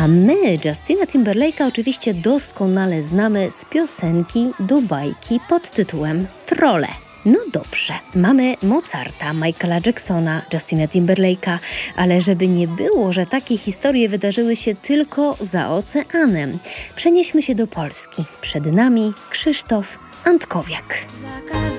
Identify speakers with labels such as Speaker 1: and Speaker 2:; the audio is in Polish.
Speaker 1: A my Justina Timberlake'a oczywiście doskonale znamy z piosenki do bajki pod tytułem Trolle. No dobrze, mamy Mozarta, Michaela Jacksona, Justina Timberlake'a, ale żeby nie było, że takie historie wydarzyły się tylko za oceanem, przenieśmy się do Polski. Przed nami Krzysztof Antkowiak.